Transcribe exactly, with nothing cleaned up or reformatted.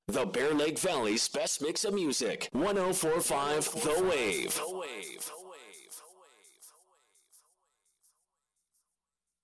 The Bear Lake Valley's best mix of music. one oh four point five The Wave.